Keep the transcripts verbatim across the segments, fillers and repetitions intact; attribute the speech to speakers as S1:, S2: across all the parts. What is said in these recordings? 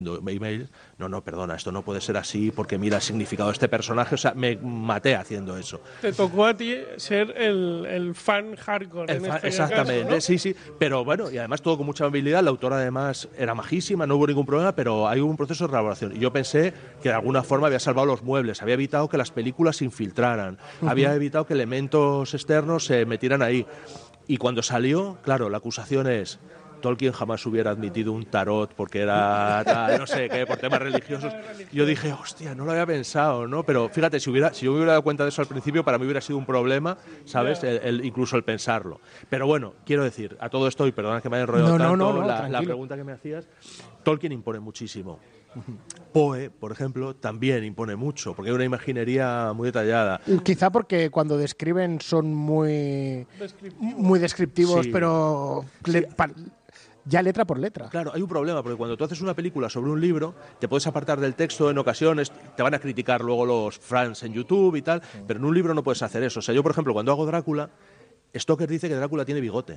S1: email, no, no, perdona, esto no puede ser así porque mira el significado de este personaje, o sea, me maté haciendo eso.
S2: Te tocó a ti ser el, el fan hardcore.
S1: El
S2: en
S1: fan,
S2: este
S1: exactamente,
S2: caso, ¿no?
S1: sí, sí, pero bueno, y además todo con mucha amabilidad, la autora además era majísima, no hubo ningún problema, pero hay un proceso de elaboración y yo pensé que de alguna forma había salvado los muebles, había evitado que las películas se infiltraran, uh-huh. había evitado que elementos externos se metieran ahí, y cuando salió, claro, la acusación es: Tolkien jamás hubiera admitido un tarot porque era tal, no sé qué, por temas religiosos. Yo dije, hostia, no lo había pensado, ¿no? Pero fíjate, si hubiera, si yo me hubiera dado cuenta de eso al principio, para mí hubiera sido un problema, ¿sabes? El, el, incluso el pensarlo. Pero bueno, quiero decir, a todo esto, y perdona que me haya enrollado
S3: no,
S1: tanto,
S3: no, no, no,
S1: la, la pregunta que me hacías, Tolkien impone muchísimo. Poe, por ejemplo, también impone mucho, porque hay una imaginería muy detallada.
S3: Quizá porque cuando describen son muy,
S2: Descriptivo.
S3: muy descriptivos,
S1: Sí.
S3: pero...
S1: Sí.
S3: Le, pa, ya letra por letra.
S1: Claro, hay un problema, porque cuando tú haces una película sobre un libro, te puedes apartar del texto en ocasiones, te van a criticar luego los fans en YouTube y tal, sí. pero en un libro no puedes hacer eso. O sea, yo, por ejemplo, cuando hago Drácula, Stoker dice que Drácula tiene bigote.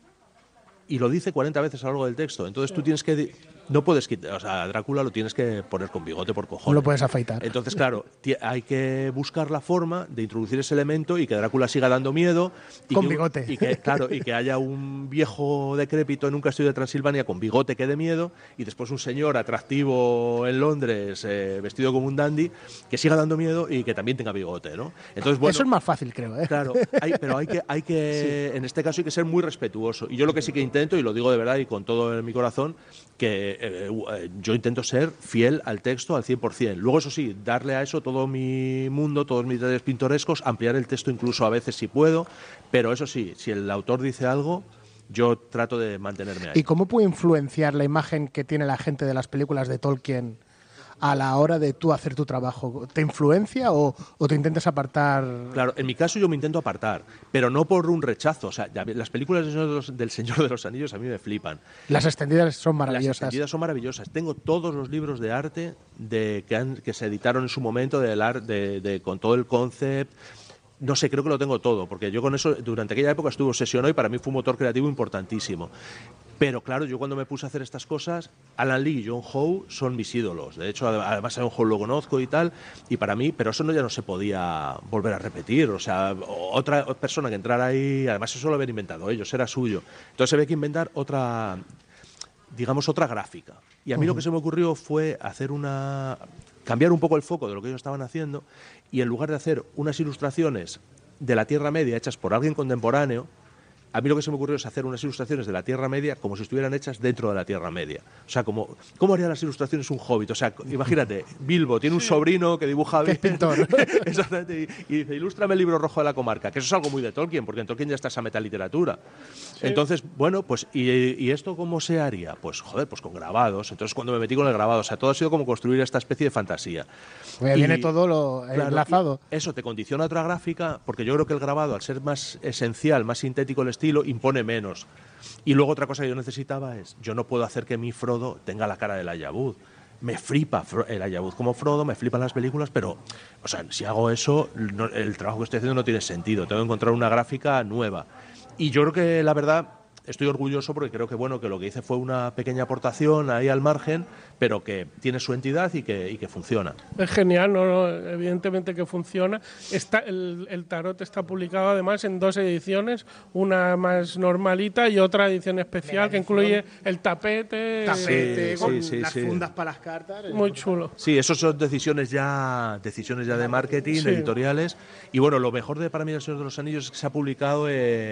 S1: Y lo dice cuarenta veces a lo largo del texto. Entonces tú tienes que... No puedes quitar... O sea, Drácula lo tienes que poner con bigote por cojones.
S3: No lo puedes afeitar.
S1: Entonces, claro, hay que buscar la forma de introducir ese elemento y que Drácula siga dando miedo. Y
S3: con
S1: que,
S3: bigote.
S1: Y que, claro, y que haya un viejo decrépito en un castillo de Transilvania con bigote que dé miedo y después un señor atractivo en Londres, eh, vestido como un dandy, que siga dando miedo y que también tenga bigote, ¿no? Entonces, bueno,
S3: eso es más fácil, creo, ¿eh?
S1: Claro, hay, pero hay que, hay que sí. en este caso hay que ser muy respetuoso. Y yo lo que sí que intento, y lo digo de verdad y con todo en mi corazón, que eh, eh, yo intento ser fiel al texto al cien por cien. Luego, eso sí, darle a eso todo mi mundo, todos mis detalles pintorescos, ampliar el texto incluso a veces si puedo, pero eso sí, si el autor dice algo, yo trato de mantenerme ahí.
S3: ¿Y cómo puede influenciar la imagen que tiene la gente de las películas de Tolkien a la hora de tú hacer tu trabajo? ¿Te influencia o, o te intentas apartar?
S1: Claro, en mi caso yo me intento apartar, pero no por un rechazo. O sea, ya, las películas del Señor, de los, del Señor de los Anillos a mí me flipan.
S3: Las extendidas son maravillosas.
S1: Las extendidas son maravillosas. Tengo todos los libros de arte de, que, han, que se editaron en su momento del art, de, de, con todo el concept. No sé, creo que lo tengo todo, porque yo con eso durante aquella época estuve obsesionado y para mí fue un motor creativo importantísimo. Pero claro, yo cuando me puse a hacer estas cosas, Alan Lee y John Howe son mis ídolos. De hecho, además a John Howe lo conozco y tal, y para mí, pero eso no, ya no se podía volver a repetir. O sea, otra persona que entrara ahí, además eso lo habían inventado ellos, era suyo. Entonces había que inventar otra, digamos, otra gráfica. Y a mí uh-huh. lo que se me ocurrió fue hacer una... cambiar un poco el foco de lo que ellos estaban haciendo y en lugar de hacer unas ilustraciones de la Tierra Media hechas por alguien contemporáneo, a mí lo que se me ocurrió es hacer unas ilustraciones de la Tierra Media como si estuvieran hechas dentro de la Tierra Media. O sea, como, ¿cómo harían las ilustraciones un hobbit? O sea, imagínate, Bilbo tiene un sobrino que dibuja bien.
S3: Que es pintor.
S1: Exactamente. Y, y dice, ilústrame el libro rojo de la comarca. Que eso es algo muy de Tolkien, porque en Tolkien ya está esa metaliteratura. Sí. Entonces, bueno, pues, ¿y, ¿y esto cómo se haría? Pues, joder, pues con grabados. Entonces, cuando me metí con el grabado, o sea, todo ha sido como construir esta especie de fantasía.
S3: Pues viene todo lo
S1: claro,
S3: enlazado.
S1: Eso te condiciona a otra gráfica, porque yo creo que el grabado, al ser más esencial, más sintético el estilo, impone menos. Y luego otra cosa que yo necesitaba es, yo no puedo hacer que mi Frodo tenga la cara del Ayabud. Me flipa el Ayabud como Frodo, me flipan las películas, pero, o sea, si hago eso, no, el trabajo que estoy haciendo no tiene sentido. Tengo que encontrar una gráfica nueva. Y yo creo que, la verdad, estoy orgulloso porque creo que, bueno, que lo que hice fue una pequeña aportación ahí al margen, pero que tiene su entidad y que, y que funciona.
S2: Es genial, no, no, evidentemente que funciona. Está, el, el tarot está publicado además en dos ediciones, una más normalita y otra edición especial que incluye el tapete,
S3: tapete
S1: sí,
S3: con
S1: sí, sí,
S3: las
S1: sí.
S3: fundas para las cartas.
S2: Muy chulo.
S1: Sí, eso son decisiones ya, decisiones ya de marketing,
S2: sí.
S1: editoriales. Y bueno, lo mejor de para mí El Señor de los Anillos es que se ha publicado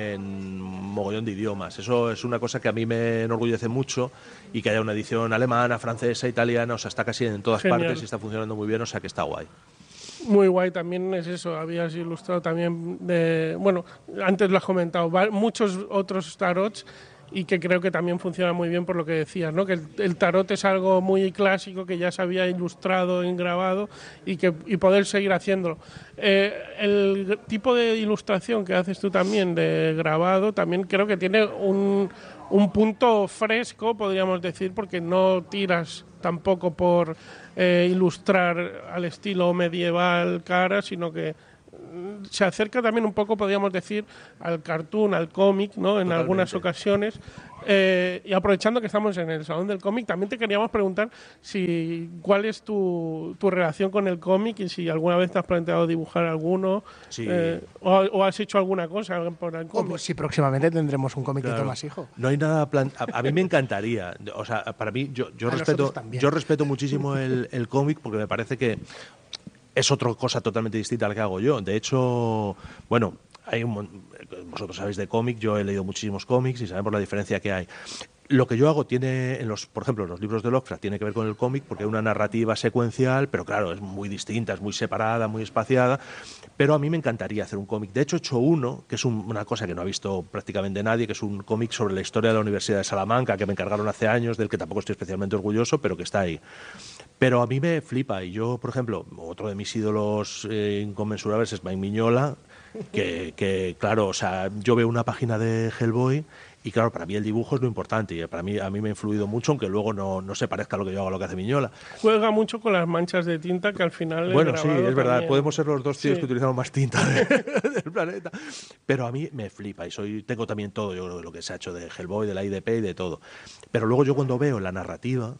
S1: en mogollón de idiomas. Eso es una cosa que a mí me enorgullece mucho, y que haya una edición alemana, francesa, italiana, o sea, está casi en todas
S2: Genial.
S1: partes y está funcionando muy bien, o sea que está guay.
S2: Muy guay, también es eso, habías ilustrado también de, bueno, antes lo has comentado, muchos otros tarots y que creo que también funciona muy bien por lo que decías, ¿no? Que el, el tarot es algo muy clásico que ya se había ilustrado, grabado y que y poder seguir haciéndolo. Eh, el tipo de ilustración que haces tú también de grabado también creo que tiene un, un punto fresco, podríamos decir, porque no tiras tampoco por eh, ilustrar al estilo medieval cara, sino que se acerca también un poco, podríamos decir, al cartoon, al cómic, ¿no? En
S1: Totalmente.
S2: algunas ocasiones. Eh, y aprovechando que estamos en el Salón del Cómic, también te queríamos preguntar si cuál es tu, tu relación con el cómic y si alguna vez te has planteado dibujar alguno,
S1: Sí.
S2: eh, o, o has hecho alguna cosa por el
S3: O
S2: cómic.
S3: pues si próximamente tendremos un cómic
S1: Claro.
S3: de Tomás Hijo.
S1: No hay nada plan... a, a mí me encantaría. O sea, para mí, yo, yo
S3: A
S1: respeto,
S3: nosotros también.
S1: yo respeto muchísimo el, el cómic porque me parece que es otra cosa totalmente distinta a la que hago yo. De hecho, bueno, hay un, mon- vosotros sabéis de cómic, yo he leído muchísimos cómics y sabemos la diferencia que hay. Lo que yo hago tiene, en los, por ejemplo, en los libros de Lovecraft, tiene que ver con el cómic porque hay una narrativa secuencial, pero claro, es muy distinta, es muy separada, muy espaciada. Pero a mí me encantaría hacer un cómic. De hecho, he hecho uno, que es un- una cosa que no ha visto prácticamente nadie, que es un cómic sobre la historia de la Universidad de Salamanca, que me encargaron hace años, del que tampoco estoy especialmente orgulloso, pero que está ahí. Pero a mí me flipa. Y yo, por ejemplo, otro de mis ídolos eh, inconmensurables es Mike Mignola, que, que, claro, o sea, yo veo una página de Hellboy y claro, para mí el dibujo es lo importante y para mí, a mí me ha influido mucho, aunque luego no, no se parezca a lo que yo hago a lo que hace Mignola.
S2: Juega mucho con las manchas de tinta que al final el
S1: Bueno, sí,
S2: grabado
S1: es verdad,
S2: también-
S1: podemos ser los dos tíos
S2: Sí.
S1: que utilizamos más tinta de- del planeta, pero a mí me flipa y soy tengo también todo, yo creo, lo que se ha hecho de Hellboy, de la I D P y de todo. Pero luego yo cuando veo la narrativa,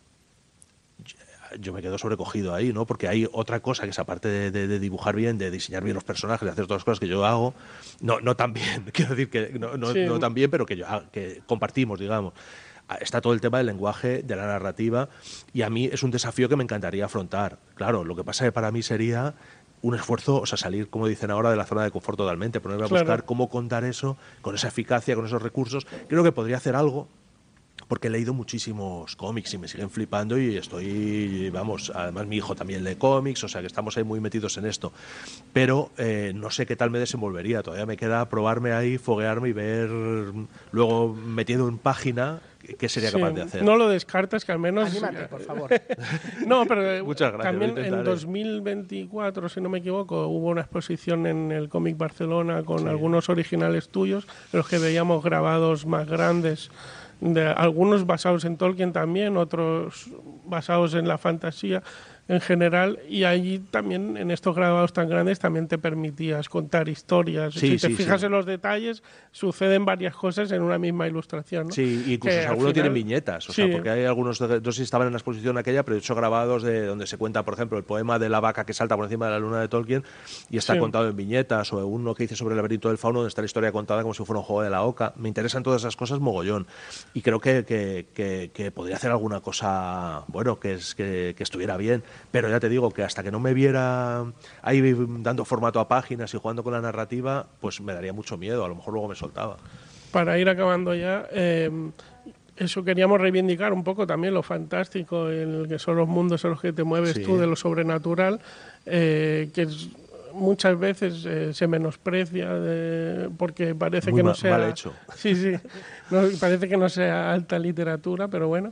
S1: yo me quedo sobrecogido ahí, ¿no? Porque hay otra cosa que es aparte de, de- de dibujar bien, de diseñar bien los personajes, de hacer todas las cosas que yo hago, no, no tan bien, quiero decir que no, no,
S2: Sí.
S1: no tan bien, pero que, yo, ah, que compartimos, digamos. Ah, Está todo el tema del lenguaje, de la narrativa, y a mí es un desafío que me encantaría afrontar. Claro, lo que pasa es que para mí sería un esfuerzo, o sea, salir, como dicen ahora, de la zona de confort totalmente, ponerme a
S2: Claro.
S1: buscar cómo contar eso con esa eficacia, con esos recursos. Creo que podría hacer algo, porque he leído muchísimos cómics y me siguen flipando y estoy, vamos, además mi hijo también lee cómics, o sea que estamos ahí muy metidos en esto. Pero eh, no sé qué tal me desenvolvería, todavía me queda probarme ahí, foguearme y ver luego metido en página qué sería
S2: Sí,
S1: capaz de hacer.
S2: No lo descartas, que al menos...
S3: Anímate, por favor.
S2: No, pero eh,
S1: Muchas gracias,
S2: también
S1: lo
S2: en
S1: intentaré.
S2: dos mil veinticuatro, si no me equivoco, hubo una exposición en el Cómic Barcelona con algunos originales tuyos, en los que veíamos grabados más grandes, de, algunos basados en Tolkien también, otros basados en la fantasía en general, y allí también, en estos grabados tan grandes, también te permitías contar historias.
S1: Sí,
S2: si te
S1: sí,
S2: fijas
S1: sí.
S2: en los detalles, suceden varias cosas en una misma ilustración, ¿no?
S1: Sí, incluso
S2: Que al
S1: algunos tienen
S2: final-
S1: viñetas, o
S2: sí.
S1: sea, porque hay algunos, de- no sé si estaban en la exposición aquella, pero he hecho grabados de donde se cuenta, por ejemplo, el poema de la vaca que salta por encima de la luna de Tolkien y está
S2: Sí.
S1: contado en viñetas, o uno que hice sobre el laberinto del fauno, donde está la historia contada como si fuera un juego de la oca. Me interesan todas esas cosas mogollón y creo que, que, que- que podría hacer alguna cosa, bueno, que, es, que, que estuviera bien, pero ya te digo que hasta que no me viera ahí dando formato a páginas y jugando con la narrativa, pues me daría mucho miedo, a lo mejor luego me soltaba.
S2: Para ir acabando ya, eh, eso queríamos reivindicar un poco también lo fantástico, el que son los mundos en los que te mueves
S1: Sí.
S2: tú, de lo sobrenatural, eh, que es- muchas veces eh, se menosprecia de- porque parece
S1: Muy
S2: que no
S1: ma-
S2: sea...
S1: mal hecho.
S2: Sí, sí, no, parece que no sea alta literatura, pero bueno,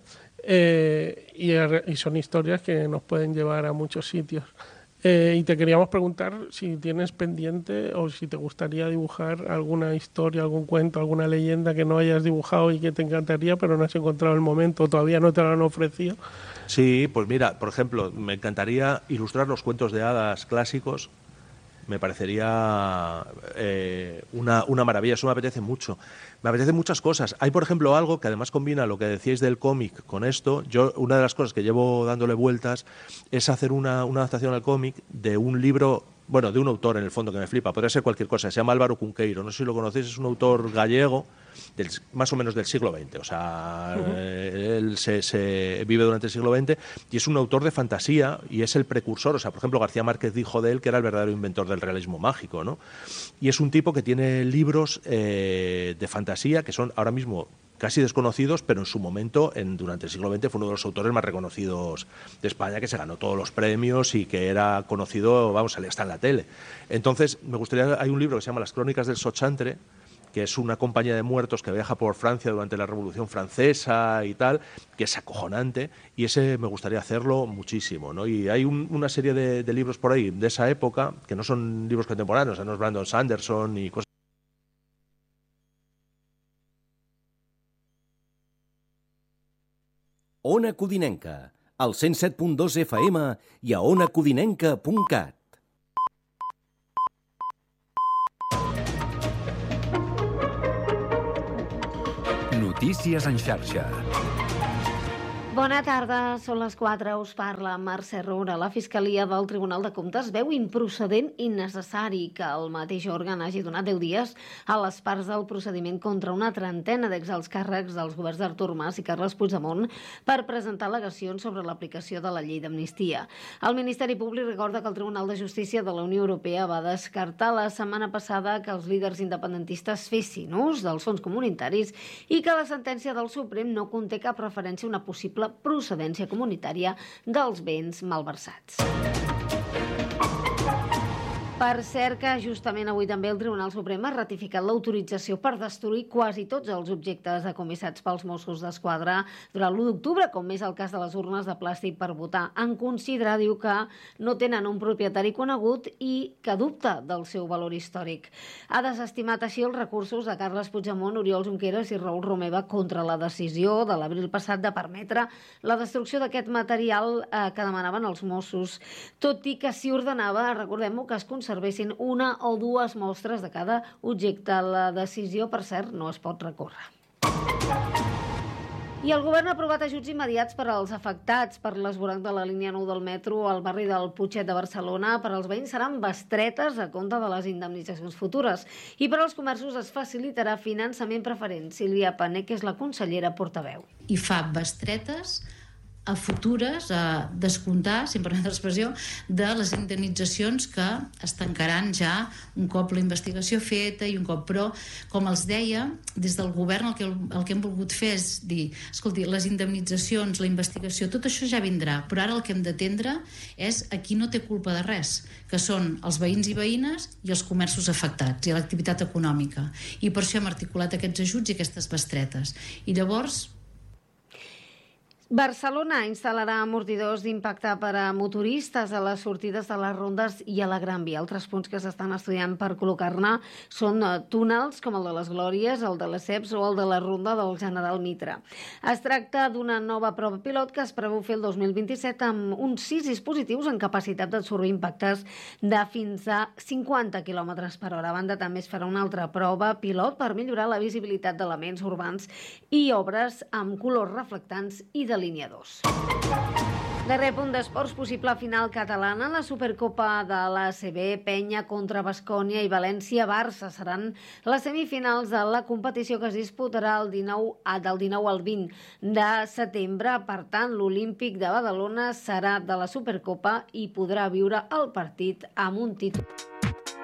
S2: eh, y, er- y son historias que nos pueden llevar a muchos sitios. Eh, y te queríamos preguntar si tienes pendiente o si te gustaría dibujar alguna historia, algún cuento, alguna leyenda que no hayas dibujado y que te encantaría, pero no has encontrado el momento, o todavía no te lo han ofrecido.
S1: Sí, pues mira, por ejemplo, me encantaría ilustrar los cuentos de hadas clásicos. Me parecería eh, una, una maravilla, eso me apetece mucho. Me apetecen muchas cosas. Hay, por ejemplo, algo que además combina lo que decíais del cómic con esto. Yo, una de las cosas que llevo dándole vueltas es hacer una, una adaptación al cómic de un libro, bueno, de un autor en el fondo que me flipa. Podría ser cualquier cosa. Se llama Álvaro Cunqueiro. No sé si lo conocéis, es un autor gallego, del, más o menos del siglo veinte. O sea, uh-huh. eh, él se, se vive durante el siglo veinte y es un autor de fantasía y es el precursor. O sea, por ejemplo, García Márquez dijo de él que era el verdadero inventor del realismo mágico, ¿no? Y es un tipo que tiene libros eh, de fantasía que son ahora mismo casi desconocidos, pero en su momento, en, durante el siglo veinte, fue uno de los autores más reconocidos de España, que se ganó todos los premios y que era conocido, vamos, salía hasta en la tele. Entonces, me gustaría, hay un libro que se llama Las Crónicas del Sochantre, que es una compañía de muertos que viaja por Francia durante la Revolución Francesa y tal, que es acojonante, y ese me gustaría hacerlo muchísimo, ¿no? Y hay un, una serie de, de libros por ahí de esa época, que no son libros contemporáneos, o sea, no es Brandon Sanderson ni cosas.
S4: Ona Codinenca, al cent set punt dos F M i a ona codinenca punt cat.
S5: Notícies en xarxa.
S6: Bona tarda, són les quatre, us parla Mercè Roura. La Fiscalia del Tribunal de Comptes veu improcedent i innecessari que el mateix òrgan hagi donat deu dies a les parts del procediment contra una trentena d'exalts càrrecs dels governs d'Artur Mas i Carles Puigdemont per presentar al·legacions sobre l'aplicació de la llei d'amnistia. El Ministeri Públic recorda que el Tribunal de Justícia de la Unió Europea va descartar la setmana passada que els líders independentistes fessin ús dels fons comunitaris i que la sentència del Suprem no conté cap referència a una possible procedència comunitària dels béns malversats. Per cert que justament avui també el Tribunal Suprem ha ratificat l'autorització per destruir quasi tots els objectes decomissats pels Mossos d'Esquadra durant l'u d'octubre, com és el cas de les urnes de plàstic per votar. En considerar, diu, que no tenen un propietari conegut i que dubta del seu valor històric. Ha desestimat així els recursos de Carles Puigdemont, Oriol Junqueras i Raül Romeva contra la decisió de l'abril passat de permetre la destrucció d'aquest material eh, que demanaven els Mossos, tot i que s'hi ordenava, recordem-ho, que es conservessin una o dues mostres de cada objecte. La decisió, per cert, no es pot recórrer. I el govern ha aprovat ajuts immediats per als afectats per l'esvoranc de la línia nou del metro al barri del Putxet de Barcelona. Per als veïns seran bestretes a compte de les indemnitzacions futures. I per als comerços es facilitarà finançament preferent. Sílvia Pané, que és la consellera portaveu.
S7: I fa bestretes a futures, a descomptar, si em permet l'expressió, de les indemnitzacions que es tancaran ja un cop la investigació feta i un cop, però, com els deia, des del govern el que, el que hem volgut fer és dir, escolti, les indemnitzacions, la investigació, tot això ja vindrà, però ara el que hem d'atendre és a qui no té culpa de res, que són els veïns i veïnes i els comerços afectats i l'activitat econòmica. I per això hem articulat aquests ajuts i aquestes bestretes. I llavors,
S6: Barcelona instal·larà amortidors d'impacte per a motoristes a les sortides de les rondes i a la Gran Via. Altres punts que s'estan estudiant per col·locar-ne són túnels com el de les Glòries, el de les Ceps o el de la ronda del General Mitre. Es tracta d'una nova prova pilot que es preveu fer el dos mil vint-i-set amb uns sis dispositius en capacitat d'absorbir impactes de fins a cinquanta quilòmetres per hora. A banda, també es farà una altra prova pilot per millorar la visibilitat d'elements urbans i obres amb colors reflectants i de línia dos. Darrer punt d'esports, possible final catalana. La Supercopa de l'A C B, Penya contra Baskonia i València-Barça seran les semifinals de la competició que es disputarà el dinou, del dinou al vint de setembre. Per tant, l'Olímpic de Badalona serà de la Supercopa i podrà viure el partit amb un títol.